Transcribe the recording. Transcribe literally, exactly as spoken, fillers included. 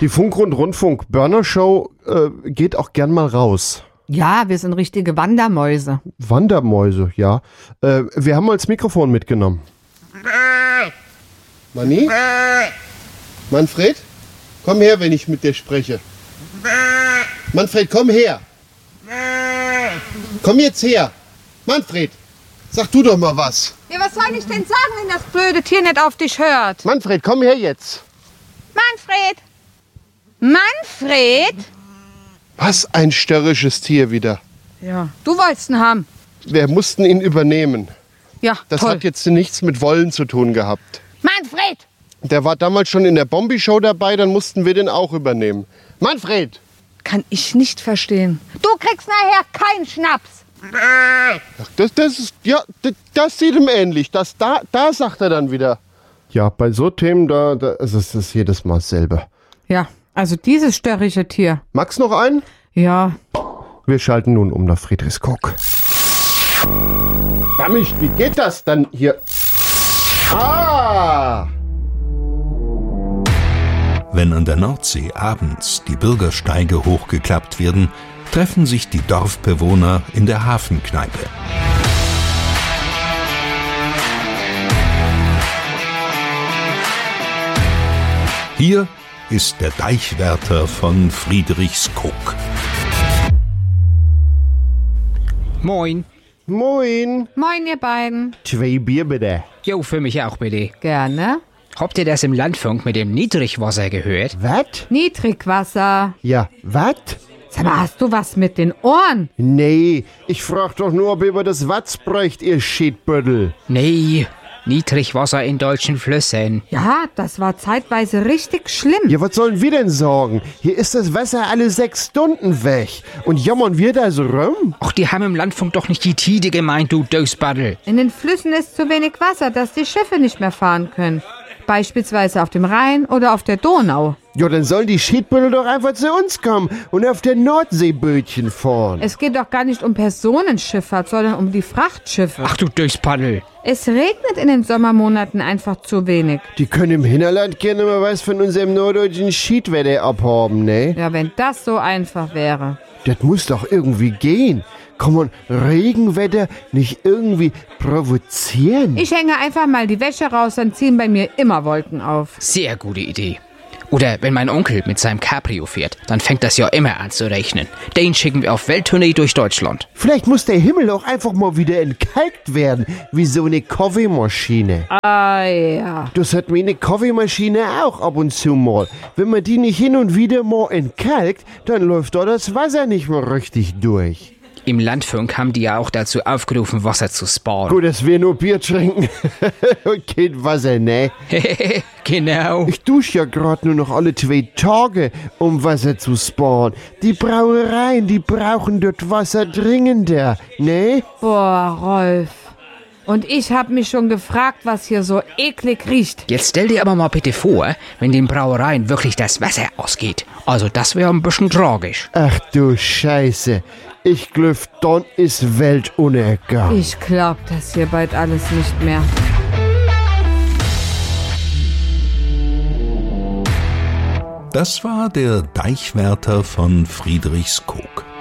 Die Funk und Rundfunk Burner-Show äh, geht auch gern mal raus. Ja, wir sind richtige Wandermäuse. Wandermäuse, ja. Äh, wir haben mal das Mikrofon mitgenommen. Manni? Manfred? Komm her, wenn ich mit dir spreche. Manfred, komm her. Komm jetzt her. Manfred, sag du doch mal was. Ja, was soll ich denn sagen, wenn das blöde Tier nicht auf dich hört? Manfred, komm her jetzt. Manfred! Manfred! Was ein störrisches Tier wieder. Ja, du wolltest ihn haben. Wir mussten ihn übernehmen. Ja, Das toll. hat jetzt nichts mit Wollen zu tun gehabt. Manfred! Der war damals schon in der Bombi-Show dabei, dann mussten wir den auch übernehmen. Manfred! Kann ich nicht verstehen. Du kriegst nachher keinen Schnaps. Ach, das, das ist, ja, das, das sieht ihm ähnlich. Das, da, da sagt er dann wieder. Ja, bei so Themen, da, da ist es das jedes Mal dasselbe. Ja, also dieses störrische Tier. Magst noch einen? Ja. Wir schalten nun um nach Friedrichskoog. Damit, wie geht das dann hier? Ah! Wenn an der Nordsee abends die Bürgersteige hochgeklappt werden, treffen sich die Dorfbewohner in der Hafenkneipe. Hier ist der Deichwärter von Friedrichskoog. Moin. Moin. Moin, ihr beiden. Zwei Bier bitte. Jo, für mich auch bitte. Gerne. Habt ihr das im Landfunk mit dem Niedrigwasser gehört? Was? Niedrigwasser. Ja, was? Sag mal, hast du was mit den Ohren? Nee, ich frag doch nur, ob ihr über das Watz bräucht, ihr Schiedbüttel. Nee, Niedrigwasser in deutschen Flüssen. Ja, das war zeitweise richtig schlimm. Ja, was sollen wir denn sorgen? Hier ist das Wasser alle sechs Stunden weg. Und jammern wir da so rum? Ach, die haben im Landfunk doch nicht die Tide gemeint, du Dösbaddel. In den Flüssen ist zu wenig Wasser, dass die Schiffe nicht mehr fahren können. Beispielsweise auf dem Rhein oder auf der Donau. Ja, dann sollen die Schiedbüttel doch einfach zu uns kommen und auf der Nordsee Bötchen fahren. Es geht doch gar nicht um Personenschifffahrt, sondern um die Frachtschiffe. Ach du Dösbaddel. Es regnet in den Sommermonaten einfach zu wenig. Die können im Hinterland gerne mal was von unserem norddeutschen Schiedwetter abhaben, ne? Ja, wenn das so einfach wäre. Das muss doch irgendwie gehen. Kann man Regenwetter nicht irgendwie provozieren? Ich hänge einfach mal die Wäsche raus, dann ziehen bei mir immer Wolken auf. Sehr gute Idee. Oder wenn mein Onkel mit seinem Cabrio fährt, dann fängt das ja immer an zu regnen. Den schicken wir auf Welttournee durch Deutschland. Vielleicht muss der Himmel auch einfach mal wieder entkalkt werden, wie so eine Kaffeemaschine. Ah ja. Das hat mir eine Kaffeemaschine auch ab und zu mal. Wenn man die nicht hin und wieder mal entkalkt, dann läuft da das Wasser nicht mehr richtig durch. Im Landfunk haben die ja auch dazu aufgerufen, Wasser zu sparen. Gut, dass wir nur Bier trinken und kein Wasser, ne? Genau. Ich dusche ja gerade nur noch alle zwei Tage, um Wasser zu sparen. Die Brauereien, die brauchen dort Wasser dringender, ne? Boah, Rolf. Und ich hab mich schon gefragt, was hier so eklig riecht. Jetzt stell dir aber mal bitte vor, wenn den Brauereien wirklich das Wasser ausgeht. Also das wäre ein bisschen tragisch. Ach du Scheiße. Ich glaub, dann ist Weltuntergang. Ich glaub das hier bald alles nicht mehr. Das war der Deichwärter von Friedrichskoog.